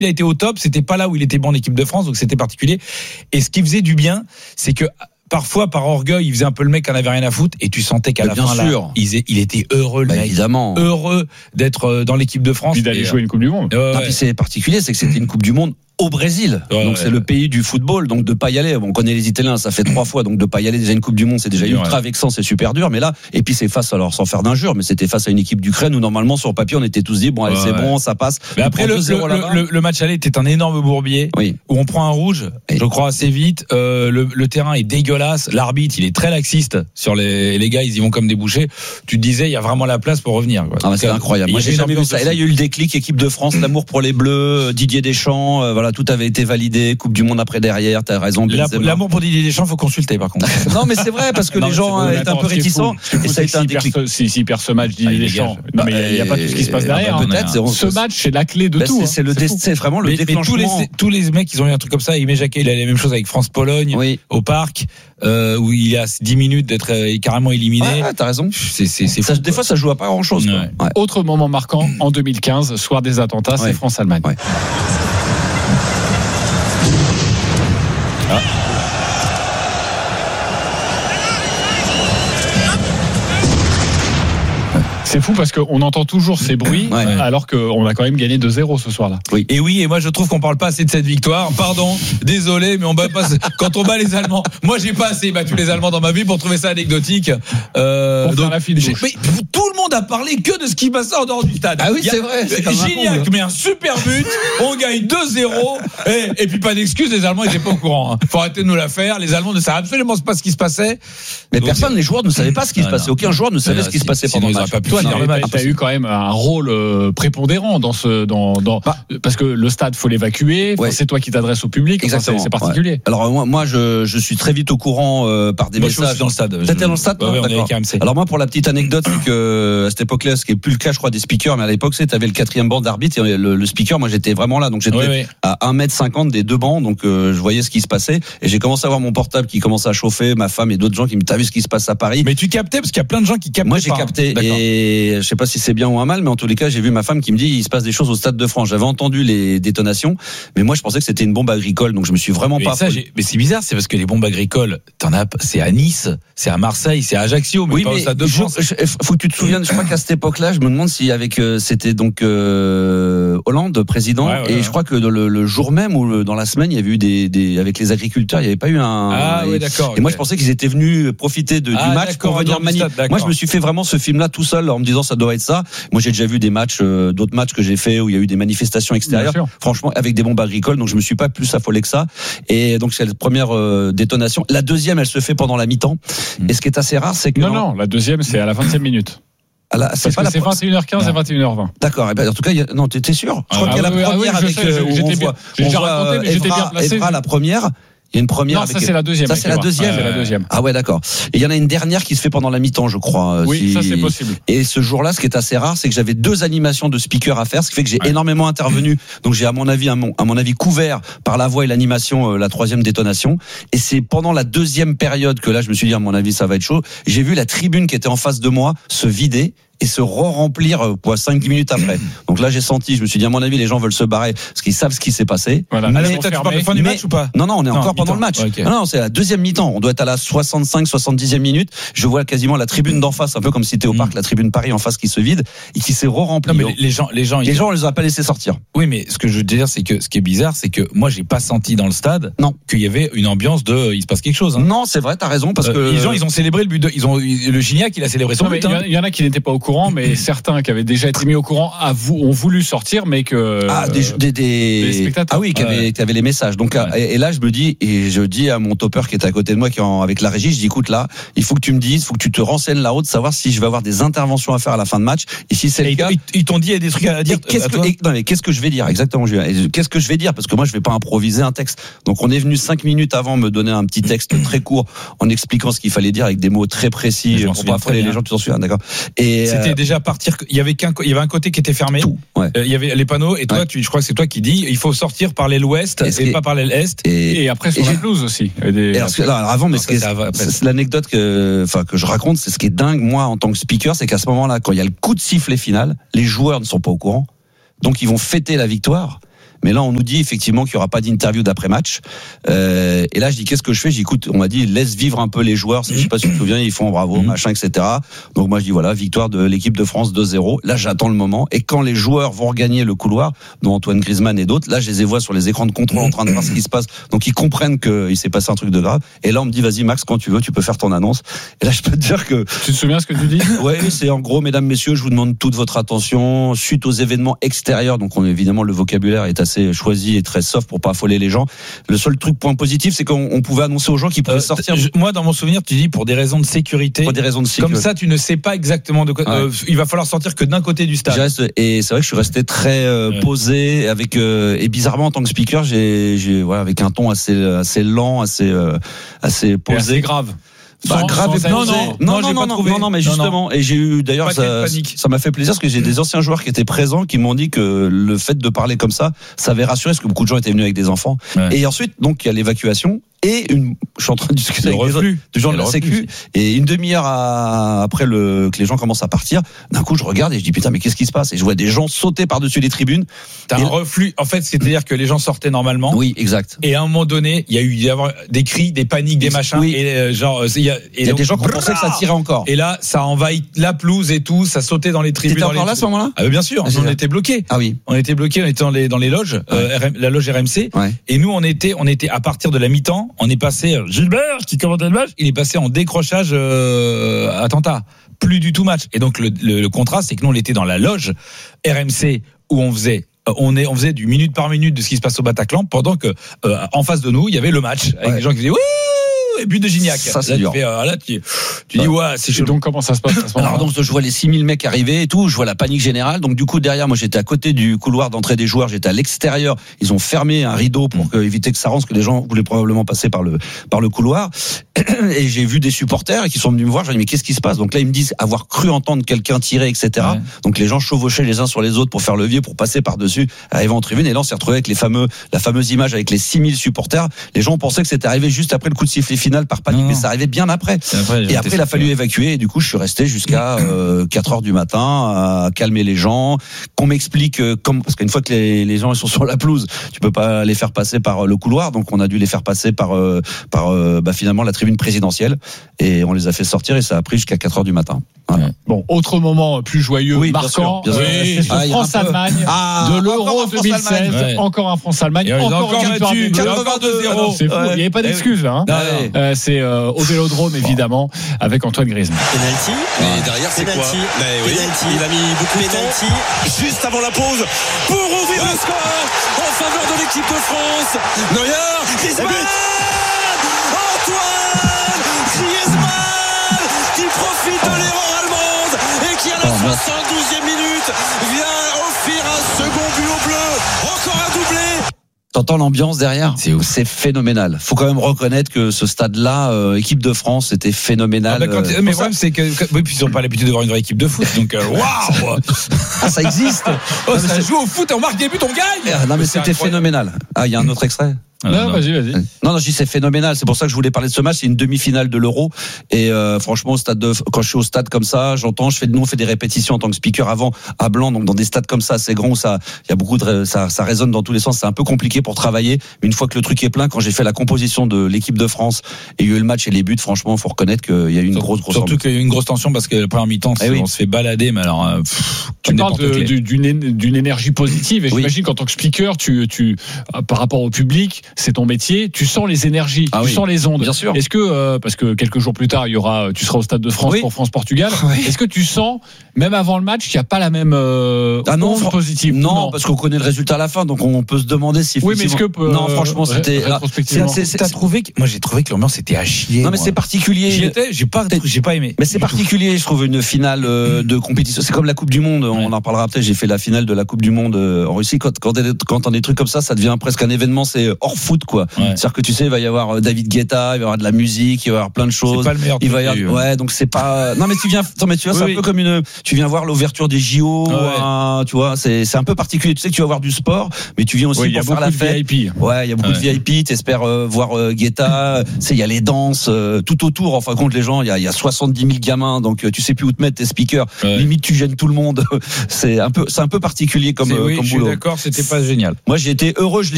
il a été au top, c'était pas là où il était bon en équipe de France, donc c'était particulier. Et ce qui faisait du bien, c'est que parfois, par orgueil, il faisait un peu le mec qui en avait rien à foutre, et tu sentais qu'à la fin, là, il était heureux, le mec. Évidemment. Heureux d'être dans l'équipe de France. Puis d'aller jouer une Coupe du Monde. Puis c'est particulier, c'est que c'était une Coupe du Monde au Brésil. Donc c'est le pays du football, donc de pas y aller. Bon, on connaît les Italiens, ça fait 3 fois, donc de pas y aller déjà une Coupe du Monde, c'est déjà ultra vexant, c'est super dur. Mais là, et puis c'est face, alors sans faire d'injure, mais c'était face à une équipe d'Ukraine où normalement sur papier on était tous dit bon allez c'est bon, ça passe. Mais après le match aller était un énorme bourbier où on prend un rouge, je crois assez vite. Le terrain est dégueulasse, l'arbitre il est très laxiste sur les gars, ils y vont comme des bouchers. Tu te disais il y a vraiment la place pour revenir. Quoi. C'est incroyable. Moi j'ai jamais vu ça. Et là il y a eu le déclic, équipe de France, l'amour pour les Bleus, Didier Deschamps, voilà tout avait été validé. Coupe du Monde après derrière, t'as raison. L'amour pour Didier Deschamps, faut consulter par contre. Non mais c'est vrai parce que les gens étaient un peu réticents et ça a été un déclic. S'il perd ce match Didier Deschamps, non mais il y a pas tout ce qui se passe derrière. Peut-être ce match c'est la clé de tout. C'est vraiment le déclenchement. Tous les mecs ils ont eu un truc comme ça. Aimé Jacquet, il a la même chose avec France-Pologne au parc où il y a 10 minutes d'être carrément éliminé. T'as raison. Des fois ça joue à pas grand chose. Autre moment marquant en 2015, soir des attentats, c'est France-Allemagne. C'est fou parce qu'on entend toujours ces bruits alors qu'on a quand même gagné 2-0 ce soir-là. Et moi je trouve qu'on parle pas assez de cette victoire. Pardon, désolé, mais on bat pas quand on bat les Allemands. Moi j'ai pas assez battu les Allemands dans ma vie pour trouver ça anecdotique. Pour faire la fine bouche. Mais tout le monde a parlé que de ce qui passait en dehors du stade. Ah oui, c'est vrai. Gignac met un super but, on gagne 2-0 et puis pas d'excuses, les Allemands étaient pas au courant. Faut arrêter de nous la faire. Les Allemands ne savaient absolument pas ce qui se passait. Mais personne, les joueurs ne savaient pas ce qui se passait. Aucun joueur ne savait ce qui se passait pendant le match. T'as eu quand même un rôle prépondérant parce que le stade faut l'évacuer, c'est toi qui t'adresses au public. Exactement. C'est particulier. Alors moi je suis très vite au courant par des messages. Je suis dans le stade. T'étais dans le stade? On est avec RMC. Alors moi pour la petite anecdote, c'est que à cette époque-là, ce qui est plus le cas je crois des speakers, mais à l'époque t'avais le 4e banc d'arbitre et le speaker, moi j'étais vraiment là, donc j'étais à 1m50 des 2 bancs, donc je voyais ce qui se passait et j'ai commencé à voir mon portable qui commençait à chauffer, ma femme et d'autres gens qui me t'as vu ce qui se passe à Paris. Mais tu captais parce qu'il y a plein de gens qui captent. Moi j'ai capté et je sais pas si c'est bien ou un mal, mais en tous les cas j'ai vu ma femme qui me dit il se passe des choses au Stade de France. J'avais entendu les détonations, mais moi je pensais que c'était une bombe agricole, donc je me suis vraiment mais c'est bizarre, c'est parce que les bombes agricoles, c'est à Nice, c'est à Marseille, c'est à Ajaccio, mais pas au Stade de France. Faut que tu te souviennes, je crois qu'à cette époque-là, je me demande si c'était donc Hollande président, et je crois que le jour même ou dans la semaine, il y avait eu avec les agriculteurs, il n'y avait pas eu d'accord. Et moi je pensais qu'ils étaient venus profiter du match pour venir manier. Moi je me suis fait vraiment ce film-là tout seul en me disant ça doit être ça. Moi j'ai déjà vu des matchs, d'autres matchs que j'ai fait où il y a eu des manifestations extérieures, franchement avec des bombes agricoles, donc je me suis pas plus affolé que ça. Et donc c'est la première détonation. La deuxième, elle se fait pendant la mi-temps. Et ce qui est assez rare, c'est que non, la deuxième c'est à la 20e minute. C'est 21h15 et 21h20. D'accord. Et ben en tout cas, non, t'es sûr? Je crois qu'il y a la première avec Evra, la première. Il y a une première. Non, ça c'est la deuxième. Ça c'est la deuxième. C'est la deuxième. Ah ouais, d'accord. Et il y en a une dernière qui se fait pendant la mi-temps, je crois. Oui, ça c'est possible. Et ce jour-là, ce qui est assez rare, c'est que j'avais 2 animations de speaker à faire, ce qui fait que j'ai énormément intervenu. Donc j'ai à mon avis couvert par la voix et l'animation la 3e détonation. Et c'est pendant la 2e période que là, je me suis dit à mon avis ça va être chaud. J'ai vu la tribune qui était en face de moi se vider et se remplir 5-10 minutes après. Donc là, j'ai senti, je me suis dit, à mon avis, les gens veulent se barrer parce qu'ils savent ce qui s'est passé. Voilà. Mais tu parles de fin du match ou pas? Non, on est encore pendant le match. Okay. Non, c'est la 2e mi-temps. On doit être à la 65-70e minute. Je vois quasiment la tribune d'en face, un peu comme si c'était au parc, la tribune Paris en face qui se vide et qui s'est remplie. Non, mais les gens, on les a pas laissés sortir. Oui, mais ce que je veux dire, c'est que ce qui est bizarre, c'est que moi, j'ai pas senti dans le stade qu'il y avait une ambiance il se passe quelque chose. Non, c'est vrai, t'as raison, parce que les gens, ils ont célébré le but le Gignac, il a célébré son but. Il y en a qui n'étaient pas au courant, mais certains qui avaient déjà été mis au courant ont voulu sortir, mais que des spectateurs. Ah oui, qui avaient les messages. Donc et là, je dis à mon topper qui est à côté de moi, qui est avec la régie, je dis écoute là, il faut que tu me dises, il faut que tu te renseignes là-haut de savoir si je vais avoir des interventions à faire à la fin de match. Et si c'est le cas, ils t'ont dit il y a des trucs à dire. Qu'est-ce que je vais dire exactement, Julien? Qu'est-ce que je vais dire? Parce que moi, je vais pas improviser un texte. Donc on est venu 5 minutes avant me donner un petit texte très court en expliquant ce qu'il fallait dire avec des mots très précis pour pas affoler les gens. Tu t'en souviens, d'accord? Et c'était déjà partir. Il y avait un côté qui était fermé. Il y avait les panneaux et toi, je crois que c'est toi qui dis il faut sortir par l'aile ouest et pas par l'aile est. Et après sur la pelouse aussi. Alors avant, mais c'est l'anecdote que je raconte, c'est ce qui est dingue moi en tant que speaker, c'est qu'à ce moment-là, quand il y a le coup de sifflet final, les joueurs ne sont pas au courant, donc ils vont fêter la victoire. Mais là, on nous dit effectivement qu'il y aura pas d'interview d'après-match. Et là, je dis qu'est-ce que je fais? J'écoute, on m'a dit laisse vivre un peu les joueurs. Je sais pas si tu te souviens, ils font bravo, machin, etc. Donc moi, je dis voilà, victoire de l'équipe de France 2-0. Là, j'attends le moment. Et quand les joueurs vont regagner le couloir, dont Antoine Griezmann et d'autres, là, je les vois sur les écrans de contrôle en train de voir ce qui se passe. Donc ils comprennent qu'il s'est passé un truc de grave. Et là, on me dit vas-y Max, quand tu veux, tu peux faire ton annonce. Et là, je peux te dire que tu te souviens ce que tu dis? Oui, c'est en gros, mesdames, messieurs, je vous demande toute votre attention suite aux événements extérieurs. Donc, évidemment, le vocabulaire est assez choisi et très soft pour pas affoler les gens. Le seul point positif, c'est qu'on pouvait annoncer aux gens qu'ils pouvaient sortir. Moi, dans mon souvenir, tu dis pour des raisons de sécurité. Pour des raisons de sécurité. Comme ça, tu ne sais pas exactement de quoi. Il va falloir sortir que d'un côté du stade. Et c'est vrai que je suis resté très posé avec et bizarrement en tant que speaker, j'ai voilà, avec un ton assez lent, assez posé. Et assez grave. Grave et non, mais justement, et j'ai eu d'ailleurs ça m'a fait plaisir parce que j'ai des anciens joueurs qui étaient présents qui m'ont dit que le fait de parler comme ça avait rassuré parce que beaucoup de gens étaient venus avec des enfants. Et ensuite, donc il y a l'évacuation. Et je suis en train de discuter avec des gens de la Sécu, et une demi-heure après que les gens commencent à partir, d'un coup je regarde et je dis putain mais qu'est-ce qui se passe? Et je vois des gens sauter par-dessus les tribunes. T'as un reflux, en fait, c'est-à-dire que les gens sortaient normalement. Oui, exact. Et à un moment donné, il y a eu des cris, des paniques, des machins. Oui. Et il y a des gens qui pensaient que ça tirait encore. Et là, ça envahit la pelouse et tout, ça sautait dans les tribunes. T'étais encore là à ce moment-là? Ah, bien sûr, on était bloqués. Ah oui. On était bloqués, on était dans les loges, la loge RMC. Ouais. Et nous, on était à partir de la mi-temps, on est passé. Gilbert qui commandait le match, il est passé en décrochage attentat, plus du tout match. Et donc le contraste, c'est que nous on était dans la loge RMC où on faisait du minute par minute de ce qui se passe au Bataclan, pendant que en face de nous il y avait le match avec des gens qui disaient oui. Et but de Gignac. Ça, c'est dur. Tu dis ouais, c'est chaud. Donc comment ça se passe à ce moment-là? Alors donc je vois les 6000 mecs arriver et tout, je vois la panique générale. Donc du coup derrière moi j'étais à côté du couloir d'entrée des joueurs, j'étais à l'extérieur. Ils ont fermé un rideau pour éviter que ça rentre, parce que les gens voulaient probablement passer par le couloir. Et j'ai vu des supporters qui sont venus me voir. J'ai dit mais qu'est-ce qui se passe? Donc là ils me disent avoir cru entendre quelqu'un tirer, etc. Ouais. Donc les gens chevauchaient les uns sur les autres pour faire levier, pour passer par dessus, arriver en tribune. Et là on s'est retrouvé avec la fameuse image avec les 6000 supporters. Les gens pensaient que c'était arrivé juste après le coup de sifflet final par panique, mais ça arrivait bien après. Et après il a fallu évacuer. Et du coup je suis resté jusqu'à 4h du matin à calmer les gens, qu'on m'explique parce qu'une fois que les gens ils sont sur la pelouse, tu peux pas les faire passer par le couloir. Donc on a dû les faire passer par finalement la tribune présidentielle, et on les a fait sortir, et ça a pris jusqu'à 4h du matin. Voilà. Bon, autre moment plus joyeux, marquant, c'est ce France-Allemagne de l'Euro 2016. Ouais. Encore un France-Allemagne, encore un victoire des Bleus. 82-0. C'est fou, il n'y avait pas d'excuses là. C'est au Vélodrome évidemment, avec Antoine Griezmann. Penalty. Mais derrière c'est quoi? Penalty. Il a mis beaucoup de temps juste avant la pause pour ouvrir le score en faveur de l'équipe de France. Neuer, Griezmann, Antoine Griezmann qui profite de l'erreur allemande et qui à la 72e minute vient offrir un second but au bleu. Encore un doublé. T'entends l'ambiance derrière? C'est phénoménal. Faut quand même reconnaître que ce stade-là, équipe de France, c'était phénoménal. Mais le problème, c'est que puis ils n'ont pas l'habitude de voir une vraie équipe de foot. Donc, waouh! Ça existe. Ça joue au foot, on marque des buts, on gagne. Non, mais c'était phénoménal. Ah, il y a un autre extrait. Non, vas-y. Non, je dis c'est phénoménal. C'est pour ça que je voulais parler de ce match. C'est une demi-finale de l'Euro. Et franchement, quand je suis au stade comme ça, j'entends. Nous, on fait des répétitions en tant que speaker avant à Blanc, donc dans des stades comme ça, assez grands où il y a beaucoup ça résonne dans tous les sens. C'est un peu compliqué pour travailler. Mais une fois que le truc est plein, quand j'ai fait la composition de l'équipe de France et il y a eu le match et les buts, franchement, faut reconnaître qu'il y a eu une grosse. Surtout qu'il y a eu une grosse tension parce que la première mi-temps, on se fait balader. Mais alors, tu parles d'une énergie positive. Et j'imagine qu'en tant que speaker, tu par rapport au public, c'est ton métier. Tu sens les énergies, sens les ondes. Bien sûr. Est-ce que, parce que quelques jours plus tard, tu seras au Stade de France pour France-Portugal. Est-ce que tu sens, même avant le match, qu'il n'y a pas la même onde positive? Non, parce qu'on connaît le résultat à la fin, donc on peut se demander si. Oui, mais est-ce que non, franchement, c'était. T'as trouvé moi, j'ai trouvé que l'ambiance était à chier. Non, mais c'est particulier. J'y étais, j'ai pas aimé. Mais c'est particulier, je trouve, une finale de compétition. C'est comme la Coupe du Monde. On en parlera peut-être. J'ai fait la finale de la Coupe du Monde en Russie. Quand on a des trucs comme ça devient presque un événement. C'est hors foot, quoi. C'est-à-dire que tu sais, il va y avoir David Guetta, il va y avoir de la musique, il va y avoir plein de choses. C'est pas le meilleur. Ouais, donc c'est pas. Non, mais tu vois, c'est un peu comme tu viens voir l'ouverture des JO. Tu vois, c'est un peu particulier. Tu sais que tu vas voir du sport, mais tu viens aussi pour faire la fête. Ouais, il y a beaucoup de VIP. T'espères voir Guetta. Tu sais, il y a les danses tout autour. En fin de compte, les gens, il y a 70 000 gamins, donc tu sais plus où te mettre tes speakers. Limite, tu gênes tout le monde. C'est un peu particulier comme boulot. Je suis d'accord, c'était pas génial. Moi, j'ai été heureux.